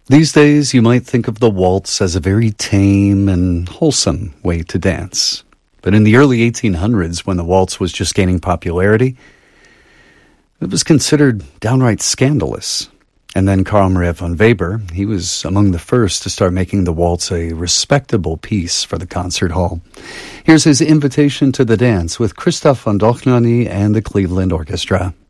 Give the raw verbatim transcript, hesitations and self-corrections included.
These days, you might think of the waltz as a very tame and wholesome way to dance. But in the early eighteen hundreds, when the waltz was just gaining popularity, it was considered downright scandalous. And then Carl Maria von Weber, he was among the first to start making the waltz a respectable piece for the concert hall. Here's his invitation to the dance with Christoph von Dohnanyi and the Cleveland Orchestra.